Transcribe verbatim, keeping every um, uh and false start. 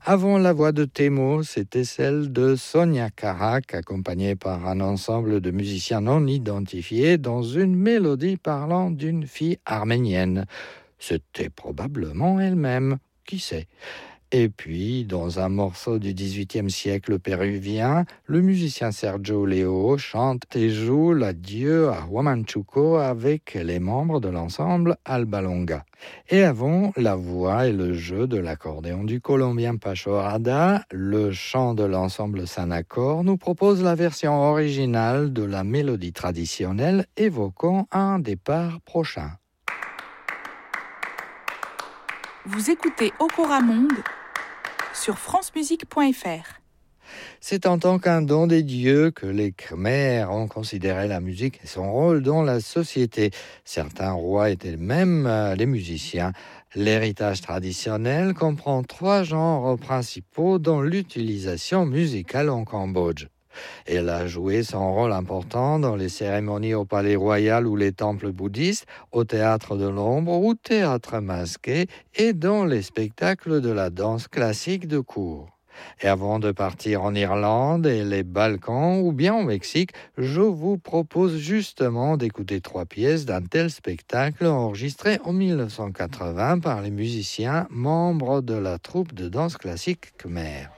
Avant la voix de Temo, c'était celle de Sonia Karak, accompagnée par un ensemble de musiciens non identifiés dans une mélodie parlant d'une fille arménienne. C'était probablement elle-même, qui sait. Et puis, dans un morceau du dix-huitième siècle péruvien, le musicien Sergio Leo chante et joue l'adieu à Huamanchuco avec les membres de l'ensemble Alba Longa. Et avant, la voix et le jeu de l'accordéon du Colombien Pacho Arada, le chant de l'ensemble Sanacor nous propose la version originale de la mélodie traditionnelle évoquant un départ prochain. Vous écoutez Okora Monde sur france musique point f r. C'est en tant qu'un don des dieux que les Khmers ont considéré la musique et son rôle dans la société. Certains rois étaient même les musiciens. L'héritage traditionnel comprend trois genres principaux dans l'utilisation musicale en Cambodge. Elle a joué son rôle important dans les cérémonies au palais royal ou les temples bouddhistes, au théâtre de l'ombre ou théâtre masqué et dans les spectacles de la danse classique de cour. Et avant de partir en Irlande et les Balkans ou bien au Mexique, je vous propose justement d'écouter trois pièces d'un tel spectacle enregistré en dix-neuf cent quatre-vingts par les musiciens membres de la troupe de danse classique Khmer.